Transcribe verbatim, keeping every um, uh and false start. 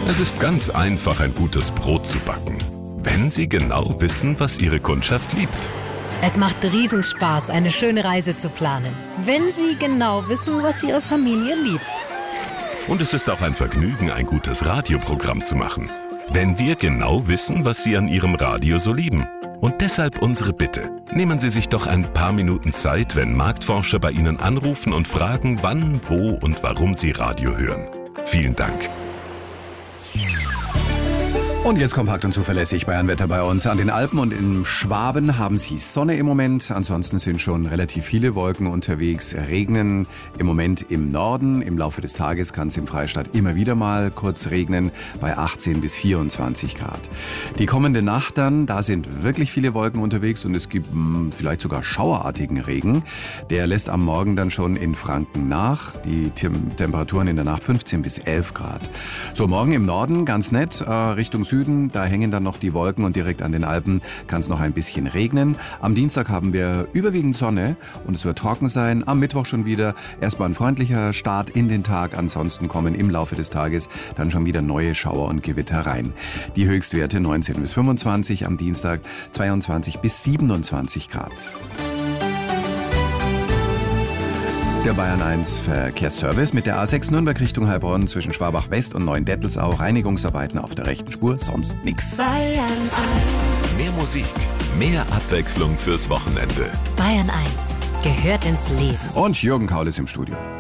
Es ist ganz einfach, ein gutes Brot zu backen, wenn Sie genau wissen, was Ihre Kundschaft liebt. Es macht Riesenspaß, eine schöne Reise zu planen, wenn Sie genau wissen, was Ihre Familie liebt. Und es ist auch ein Vergnügen, ein gutes Radioprogramm zu machen, wenn wir genau wissen, was Sie an Ihrem Radio so lieben. Und deshalb unsere Bitte. Nehmen Sie sich doch ein paar Minuten Zeit, wenn Marktforscher bei Ihnen anrufen und fragen, wann, wo und warum Sie Radio hören. Vielen Dank. Und jetzt kompakt und zuverlässig Bayernwetter bei uns. An den Alpen und in Schwaben haben Sie Sonne im Moment. Ansonsten sind schon relativ viele Wolken unterwegs. Regnen im Moment im Norden. Im Laufe des Tages kann es im Freistaat immer wieder mal kurz regnen bei achtzehn bis vierundzwanzig Grad. Die kommende Nacht dann, da sind wirklich viele Wolken unterwegs und es gibt mh, vielleicht sogar schauerartigen Regen. Der lässt am Morgen dann schon in Franken nach. Die Tem- Temperaturen in der Nacht fünfzehn bis elf Grad. So, morgen im Norden ganz nett, äh, Richtung Süden. Da hängen dann noch die Wolken und direkt an den Alpen kann es noch ein bisschen regnen. Am Dienstag haben wir überwiegend Sonne und es wird trocken sein. Am Mittwoch schon wieder erstmal ein freundlicher Start in den Tag. Ansonsten kommen im Laufe des Tages dann schon wieder neue Schauer und Gewitter rein. Die Höchstwerte neunzehn bis fünfundzwanzig, am Dienstag zweiundzwanzig bis siebenundzwanzig Grad. Der Bayern eins Verkehrsservice mit der A sechs Nürnberg Richtung Heilbronn zwischen Schwabach West und Neuendettelsau. Reinigungsarbeiten auf der rechten Spur, sonst nix. Bayern eins. Mehr Musik, mehr Abwechslung fürs Wochenende. Bayern eins gehört ins Leben. Und Jürgen Kaul ist im Studio.